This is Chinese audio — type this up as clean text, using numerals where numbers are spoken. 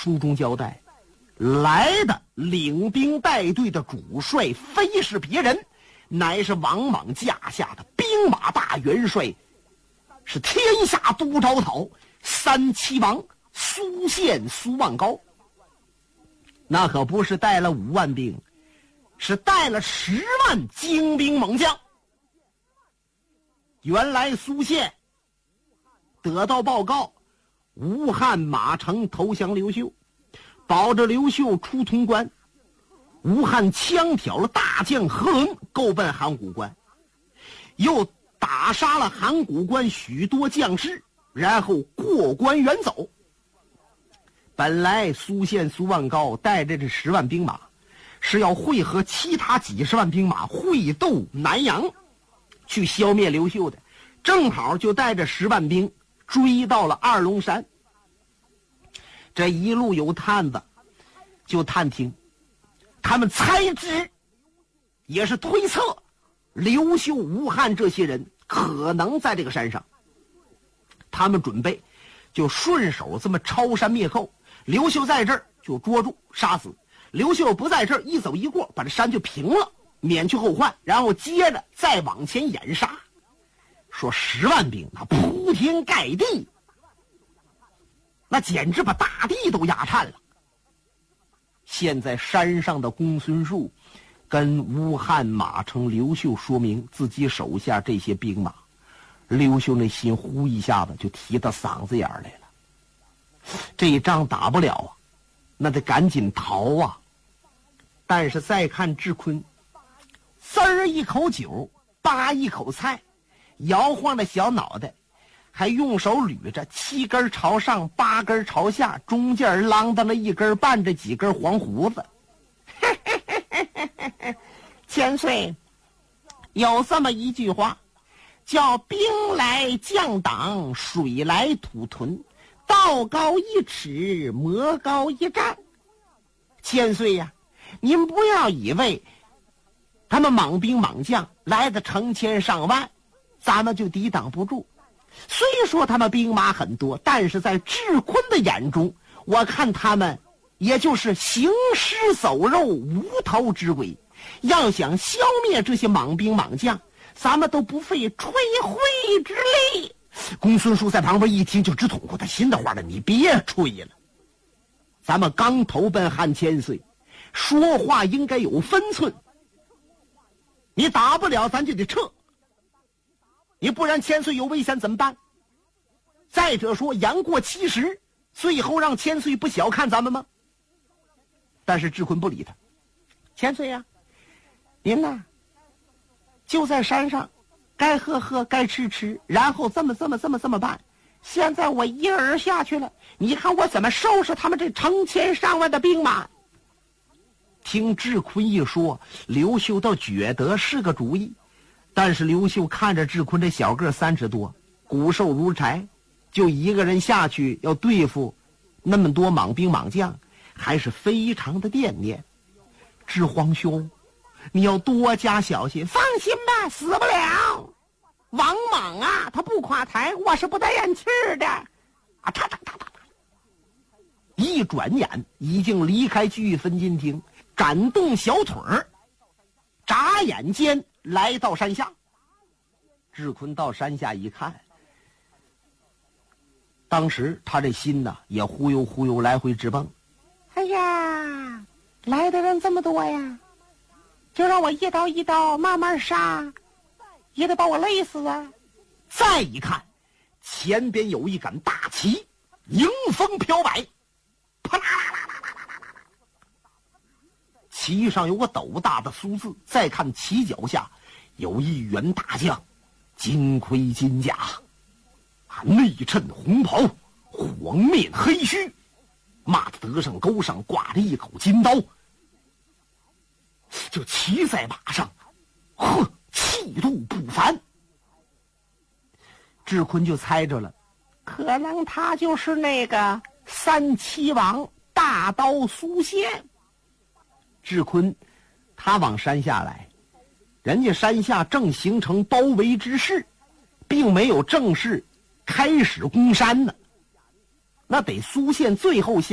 书中交代，来的领兵带队的主帅非是别人，乃是王莽驾下的兵马大元帅，是天下都招讨三齐王苏宪苏万高。那可不是带了5万兵，是带了10万精兵猛将。原来苏宪得到报告，吴汉马城投降刘秀，保着刘秀出潼关。吴汉枪挑了大将何伦，够奔函谷关，又打杀了函谷关许多将士，然后过关远走。本来苏宪苏万高带着这10万兵马，是要会合其他几十万兵马会斗南阳，去消灭刘秀的，正好就带着10万兵追到了二龙山。这一路有探子就探听，他们猜知也是推测刘秀、吴汉这些人可能在这个山上，他们准备就顺手这么抄山灭寇。刘秀在这儿就捉住杀死，刘秀不在这儿一走一过，把这山就平了，免去后患，然后接着再往前掩杀。说10万兵那铺天盖地，那简直把大地都压颤了。现在山上的公孙述跟乌汉马城刘秀说明自己手下这些兵马，刘秀那心呼一下子就提到嗓子眼来了。这一仗打不了啊，那得赶紧逃啊。但是再看智坤，滋儿一口酒，扒一口菜，摇晃着小脑袋，还用手捋着7根朝上8根朝下，中间啷当了1根伴着几根黄胡子。千岁，有这么一句话，叫兵来将挡，水来土屯，道高1尺，魔高1丈。千岁呀，您不要以为他们莽兵莽将来的成千上万，咱们就抵挡不住。虽说他们兵马很多，但是在智坤的眼中，我看他们也就是行尸走肉，无头之鬼。要想消灭这些莽兵莽将，咱们都不费吹灰之力。公孙述在旁边一听就直捅过他心的话了，你别吹了，咱们刚投奔汉千岁，说话应该有分寸。你打不了咱就得撤，你不然千岁有危险怎么办？再者说言过其实，最后让千岁不小看咱们吗？但是智坤不理他。千岁呀，您呐就在山上，该喝喝，该吃吃，然后这么办。现在我一人下去了，你看我怎么收拾他们这成千上万的兵马。听智坤一说，刘秀倒觉得是个主意，但是刘秀看着智坤这小个30多，骨瘦如柴，就一个人下去要对付那么多莽兵莽将，还是非常的惦念。智皇兄，你要多加小心。放心吧，死不了。王莽啊，他不垮台，我是不带咽气的。啊，嚓嚓嚓嚓！一转眼已经离开聚义分金厅，展动小腿儿，眨眼间来到山下。智坤到山下一看，当时他这心呐也忽悠忽悠来回直蹦。哎呀，来的人这么多呀，就让我一刀一刀慢慢杀，也得把我累死啊！再一看，前边有一杆大旗，迎风飘摆，啪啦啦啦啦啦啦啦，旗上有个斗大的苏字。再看旗脚下有一员大将，金盔金甲，内衬红袍，黄面黑须，马的德上钩上挂着一口金刀，就骑在马上，呵，气度不凡。智坤就猜着了，可能他就是那个三齐王大刀苏宪。智坤他往山下来，人家山下正形成包围之势，并没有正式开始攻山呢，那得苏宪最后